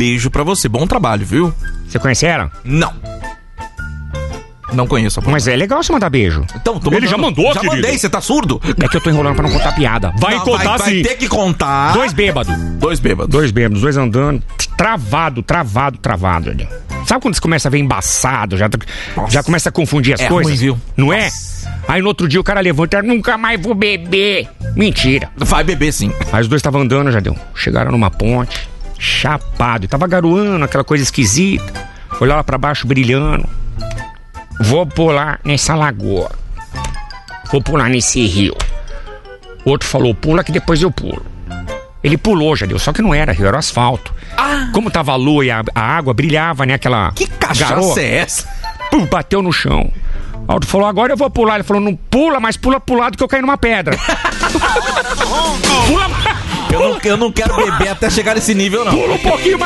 beijo pra você. Bom trabalho, viu? Você conhece ela? Não. Não conheço a Bruna. Mas é legal você mandar beijo. Então, Ele já mandou, já querido. mandei, você tá surdo? É que eu tô enrolando pra não contar piada. Vai Não, contar vai sim. ter que contar. Dois bêbados. Dois bêbados. Dois andando, travado. Ali. Sabe quando você começa a ver embaçado, já começa a confundir as coisas? Ruim, viu? Não é? Aí no outro dia o cara levanta, nunca mais vou beber. Mentira. Vai beber sim. Aí os dois estavam andando, Jadeu. Chegaram numa ponte, chapado. E tava garoando, aquela coisa esquisita. Olhava lá pra baixo, brilhando. Vou pular nessa lagoa. Vou pular nesse rio. O outro falou, pula que depois eu pulo. Ele pulou, Jadeu, só que não era rio, era asfalto. Como tava a lua e a água brilhava, né? Aquela Que cachaça garoa. é essa? Pum, bateu no chão. O outro falou, agora eu vou pular. Ele falou, não pula, mas pula pro lado que eu caí numa pedra. Pula. Eu não quero beber até chegar nesse nível, não. Pula um pouquinho mais.